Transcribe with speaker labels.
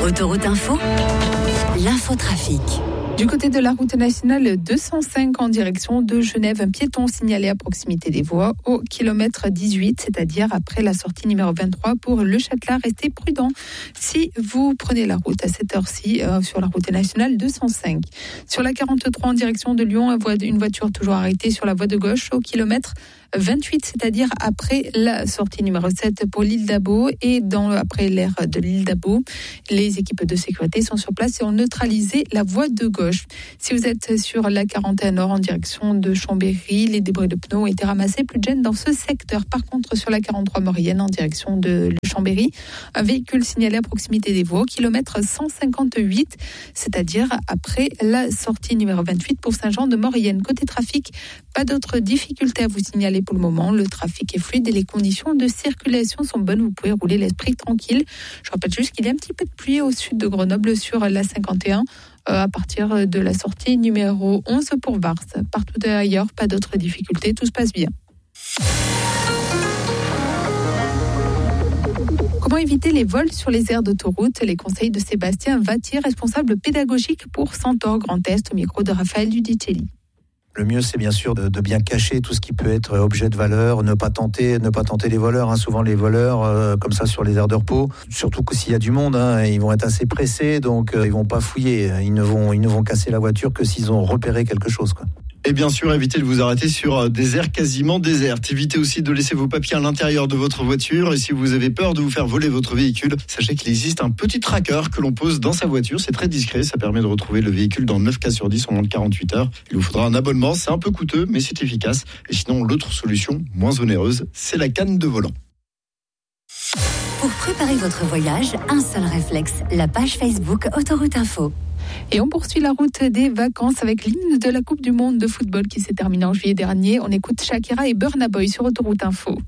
Speaker 1: Autoroute Info, l'infotrafic.
Speaker 2: Du côté de la route nationale 205 en direction de Genève, un piéton signalé à proximité des voies au kilomètre 18, c'est-à-dire après la sortie numéro 23 pour Le Châtelat. Restez prudent si vous prenez la route à cette heure-ci sur la route nationale 205. Sur la 43 en direction de Lyon, une voiture toujours arrêtée sur la voie de gauche au kilomètre 28, c'est-à-dire après la sortie numéro 7 pour l'île d'Abo et après l'aire de l'île d'Abo. Les équipes de sécurité sont sur place et ont neutralisé la voie de gauche. Si vous êtes sur la 41 Nord en direction de Chambéry, les débris de pneus ont été ramassés, plus de gêne dans ce secteur. Par contre, sur la 43 Maurienne en direction de Chambéry, un véhicule signalé à proximité des voies au kilomètre 158, c'est-à-dire après la sortie numéro 28 pour Saint-Jean-de-Maurienne. Côté trafic, pas d'autres difficultés à vous signaler pour le moment. Le trafic est fluide et les conditions de circulation sont bonnes. Vous pouvez rouler l'esprit tranquille. Je rappelle juste qu'il y a un petit peu de pluie au sud de Grenoble sur la 51 à partir de la sortie numéro 11 pour Vars. Partout ailleurs, pas d'autres difficultés. Tout se passe bien. Comment éviter les vols sur les aires d'autoroute? Les conseils de Sébastien Vattier, responsable pédagogique pour Centaure Grand Est, au micro de Raphaël Dudicelli.
Speaker 3: Le mieux, c'est bien sûr de bien cacher tout ce qui peut être objet de valeur, ne pas tenter les voleurs. Souvent, les voleurs, comme ça, sur les aires de repos, surtout que s'il y a du monde, ils vont être assez pressés, donc ils vont pas fouiller. Ils ne vont casser la voiture que s'ils ont repéré quelque chose, quoi.
Speaker 4: Et bien sûr, évitez de vous arrêter sur des aires quasiment désertes. Évitez aussi de laisser vos papiers à l'intérieur de votre voiture. Et si vous avez peur de vous faire voler votre véhicule, sachez qu'il existe un petit tracker que l'on pose dans sa voiture. C'est très discret, ça permet de retrouver le véhicule dans 9 cas sur 10 en moins de 48 heures. Il vous faudra un abonnement, c'est un peu coûteux, mais c'est efficace. Et sinon, l'autre solution, moins onéreuse, c'est la canne de volant.
Speaker 1: Pour préparer votre voyage, un seul réflexe, la page Facebook Autoroute Info.
Speaker 2: Et on poursuit la route des vacances avec l'hymne de la Coupe du Monde de football qui s'est terminée en juillet dernier. On écoute Shakira et Burna Boy sur Autoroute Info.